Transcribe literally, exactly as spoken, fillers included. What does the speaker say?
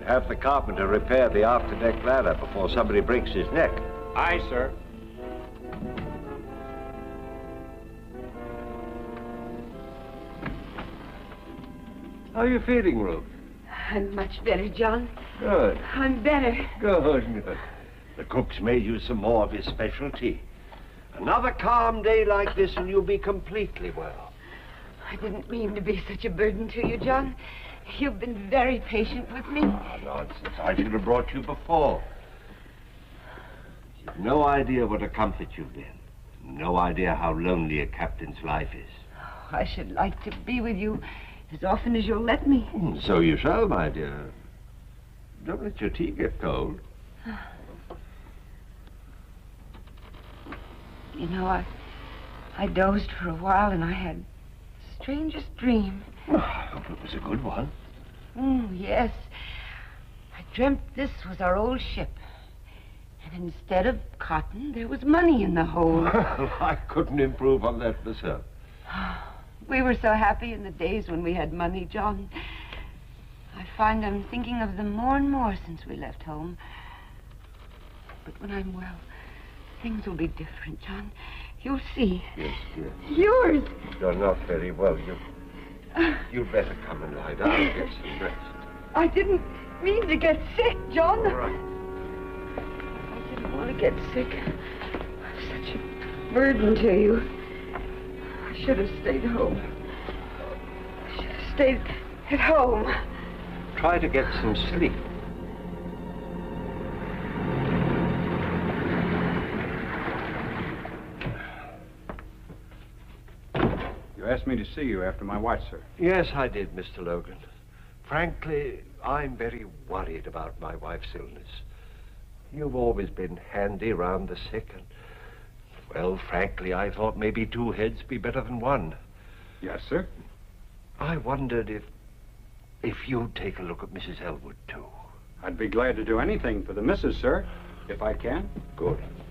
Have the carpenter repair the after-deck ladder before somebody breaks his neck. Aye, sir. How are you feeling, Ruth? I'm much better, John. Good. I'm better. Good, good. The cook's made you some more of his specialty. Another calm day like this and you'll be completely well. I didn't mean to be such a burden to you, John. You've been very patient with me. Oh, nonsense. I should have brought you before. You've no idea what a comfort you've been. No idea how lonely a captain's life is. Oh, I should like to be with you as often as you'll let me. Mm, so you shall, my dear. Don't let your tea get cold. You know, I, I dozed for a while and I had the strangest dream. Oh, I hope it was a good one. Mm, yes. I dreamt this was our old ship. And instead of cotton, there was money in the hold. Well, I couldn't improve on that myself. We were so happy in the days when we had money, John. I find I'm thinking of them more and more since we left home. But when I'm well, things will be different, John. You'll see. Yes, yes. Yours. You're not very well. You, you'd better come and lie down and get some rest. I didn't mean to get sick, John. All right. I didn't want to get sick. I'm such a burden to you. I should have stayed home. I should have stayed at home. Try to get some sleep. You asked me to see you after my watch, sir. Yes, I did, Mister Logan. Frankly, I'm very worried about my wife's illness. You've always been handy around the sick, and, well, frankly, I thought maybe two heads be better than one. Yes, sir. I wondered if, if you'd take a look at Missus Elwood, too. I'd be glad to do anything for the missus, sir, if I can. Good.